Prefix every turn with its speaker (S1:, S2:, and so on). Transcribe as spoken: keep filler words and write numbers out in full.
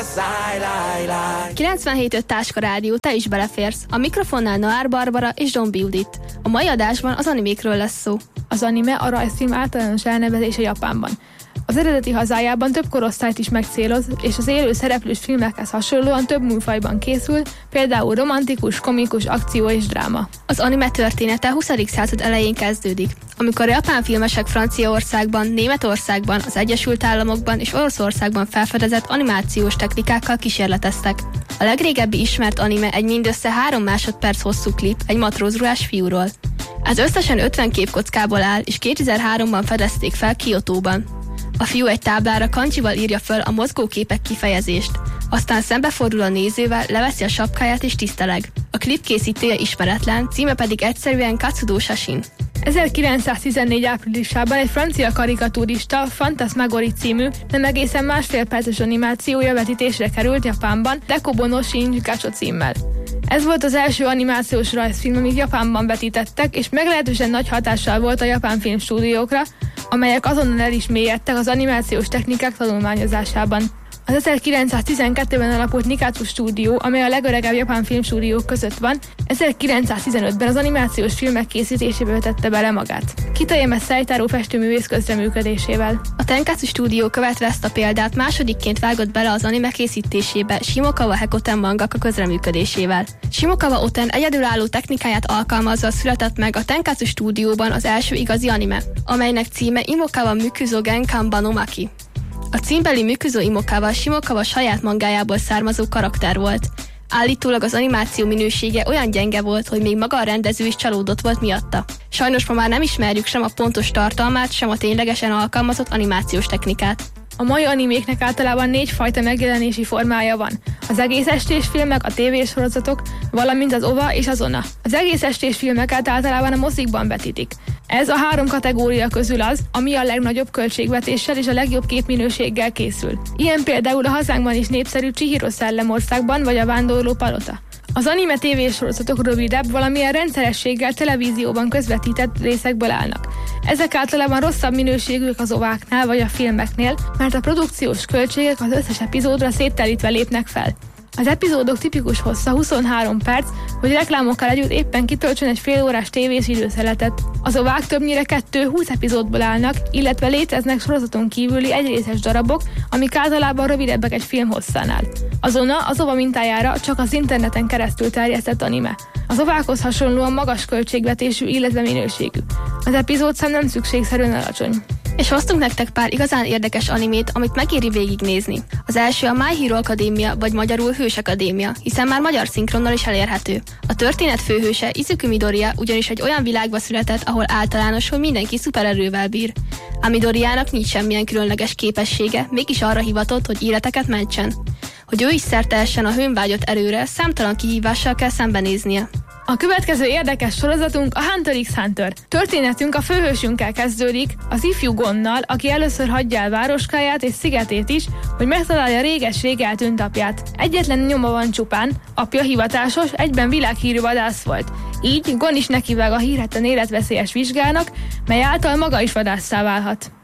S1: kilencvenhét öt Táska Rádió, te is beleférsz. A mikrofonnál Noár Barbara és Dombi Judit. A mai adásban az animékről lesz szó.
S2: Az anime a rajzfilm általános elnevezése Japánban. Az eredeti hazájában több korosztályt is megcéloz, és az élő szereplős filmekhez hasonlóan több műfajban készül, például romantikus, komikus, akció és dráma.
S1: Az anime története a huszadik század elején kezdődik, amikor a japán filmesek Franciaországban, Németországban, az Egyesült Államokban és Oroszországban felfedezett animációs technikákkal kísérleteztek. A legrégebbi ismert anime egy mindössze három másodperc hosszú klip egy matrózruhás fiúról. Ez összesen ötven képkockából áll, és kétezer-háromban fedezték fel Kiotóban. A fiú egy táblára kancsival írja föl a mozgóképek kifejezést, aztán szembefordul a nézővel, leveszi a sapkáját és tiszteleg. A klip készítője ismeretlen, címe pedig egyszerűen Katsudo Shashin.
S2: ezerkilencszáztizennégy áprilisában egy francia karikatúrista, Fantasmagorie című, nem egészen másfél perces animációja vetítésre került Japánban, Dekobo no Shinji Gacho címmel. Ez volt az első animációs rajzfilm, amit Japánban vetítettek, és meglehetősen nagy hatással volt a japán filmstúdiókra, amelyek azonnal el is mélyedtek az animációs technikák tanulmányozásában. Az ezerkilencszáztizenkettőben alapult Nikatsu stúdió, amely a legöregebb japán filmstúdiók között van, ezerkilencszáztizenötben az animációs filmek készítésébe vetette bele magát, Kitayama Seitaro festőművész közreműködésével.
S1: A Tenkatsu stúdió követve ezt a példát másodikként vágott bele az anime készítésébe Shimokawa Hekoten mangaka közreműködésével. Shimokawa Oten egyedülálló technikáját alkalmazva született meg a Tenkatsu stúdióban az első igazi anime, amelynek címe Imokawa Mukuzo Genkan no Maki. A címbeli Mukuzo Imokawa Shimokawa saját mangájából származó karakter volt. Állítólag az animáció minősége olyan gyenge volt, hogy még maga a rendező is csalódott volt miatta. Sajnos ma már nem ismerjük sem a pontos tartalmát, sem a ténylegesen alkalmazott animációs technikát.
S2: A mai animéknek általában négy fajta megjelenési formája van. Az egész estés filmek, a tévésorozatok, valamint az ova és az ona. Az egész estés filmeket általában a mozikban vetítik. Ez a három kategória közül az, ami a legnagyobb költségvetéssel és a legjobb képminőséggel készül. Ilyen például a hazánkban is népszerű Chihiro Szellemországban vagy a Vándorló Palota. Az anime tévésorozatok rövidebb, valamilyen rendszerességgel televízióban közvetített részekből állnak. Ezek általában rosszabb minőségűek az ováknál vagy a filmeknél, mert a produkciós költségek az összes epizódra széttelítve lépnek fel. Az epizódok tipikus hossza huszonhárom perc, hogy reklámokkal együtt éppen kitöltsön egy fél órás tévés időszeletet. Az ovák többnyire kettő-húsz epizódból állnak, illetve léteznek sorozaton kívüli egyrészes darabok, amik általában rövidebbek egy film hosszánál. Az ona az ova mintájára csak az interneten keresztül terjesztett anime. Az ovákhoz hasonlóan magas költségvetésű, illetve minőségű. Az epizódszám nem szükségszerűen alacsony.
S1: És hoztunk nektek pár igazán érdekes animét, amit megéri végignézni. Az első a My Hero Academia, vagy magyarul Hős Akadémia, hiszen már magyar szinkronnal is elérhető. A történet főhőse Izuku Midoriya ugyanis egy olyan világba született, ahol általános, hogy mindenki szupererővel bír. A Midorijának nincs semmilyen különleges képessége, mégis arra hivatott, hogy életeket mentsen. Hogy ő is szert tehessen a hőnvágyott erőre, számtalan kihívással kell szembenéznie.
S2: A következő érdekes sorozatunk a Hunter x Hunter. Történetünk a főhősünkkel kezdődik, az ifjú Gonnal, aki először hagyja el városkáját és szigetét is, hogy megtalálja réges-rég eltűnt apját. Egyetlen nyoma van csupán, apja hivatásos, egyben világhírű vadász volt. Így Gon is nekivág a hírhetten életveszélyes vizsgának, mely által maga is vadásszá válhat.